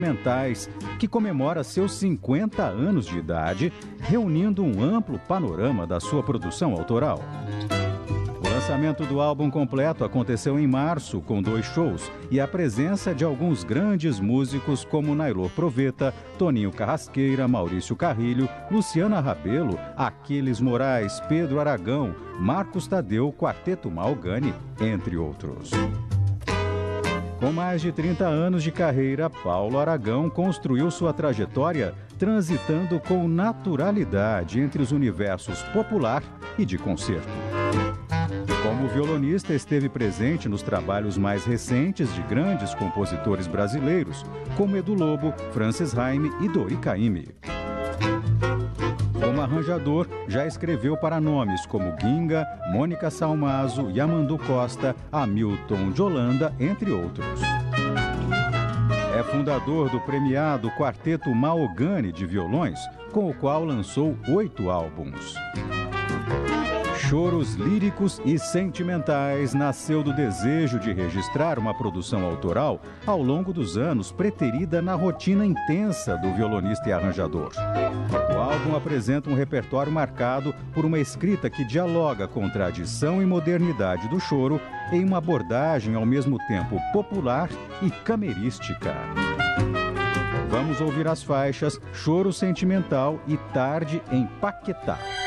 Mentais, que comemora seus 50 anos de idade, reunindo um amplo panorama da sua produção autoral. O lançamento do álbum completo aconteceu em março, com 2 shows, e a presença de alguns grandes músicos como Nailô Proveta, Toninho Carrasqueira, Maurício Carrilho, Luciana Rabelo, Aquiles Moraes, Pedro Aragão, Marcos Tadeu, Quarteto Malgani, entre outros. Com mais de 30 anos de carreira, Paulo Aragão construiu sua trajetória transitando com naturalidade entre os universos popular e de concerto. Como violonista, esteve presente nos trabalhos mais recentes de grandes compositores brasileiros, como Edu Lobo, Francis Haime e Dori Caymmi. Como arranjador, já escreveu para nomes como Ginga, Mônica Salmazo, Yamandu Costa, Hamilton de Holanda, entre outros. É fundador do premiado Quarteto Malgani de violões, com o qual lançou 8 álbuns. Choros líricos e sentimentais nasceu do desejo de registrar uma produção autoral ao longo dos anos preterida na rotina intensa do violonista e arranjador. O álbum apresenta um repertório marcado por uma escrita que dialoga com tradição e modernidade do choro em uma abordagem ao mesmo tempo popular e camerística. Vamos ouvir as faixas Choro Sentimental e Tarde em Paquetá.